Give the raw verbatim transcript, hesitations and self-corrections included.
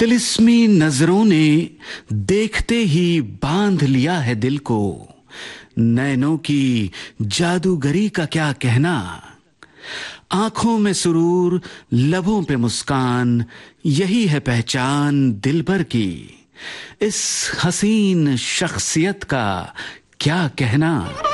तिलिस्मी नजरों ने देखते ही बांध लिया है दिल को, नैनों की जादूगरी का क्या कहना। आंखों में सुरूर, लबों पे मुस्कान, यही है पहचान दिलबर की। इस हसीन शख्सियत का क्या कहना।